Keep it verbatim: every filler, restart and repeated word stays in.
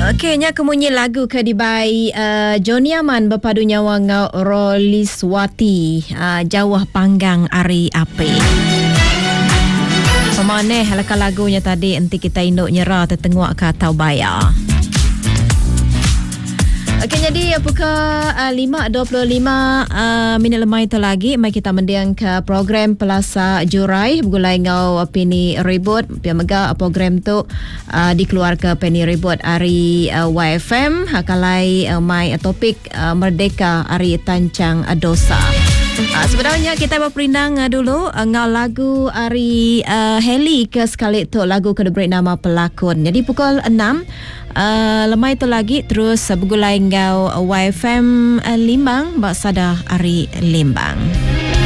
Okey, nya kemunyi lagu ke dibai uh, Joni Aman berpadu nyawa ngau Roliswati uh, Jawah Panggang Ari Api. Pemaneh halaka lagunya tadi enti kita induk nyerah tertengok ke atau bayar. Okey, jadi pukul uh, lima dua puluh lima uh, minit lemai tu lagi mai kita mendiang ke program Pelasa Jurai bergulai ngau Pini Ribut pia mega program tu uh, dikeluar ke Pini Ribut ari uh, Y F M hakalai uh, mai uh, topik uh, Merdeka ari Tancang Dosa. Uh, sebenarnya kita berperindang uh, dulu uh, ngau lagu ari uh, Heli ke sekali tu lagu kena beri nama pelakon. Jadi pukul enam Uh, lemai tu lagi terus uh, bergulai ngau uh, Y F M uh, Limbang bak sada ari Limbang.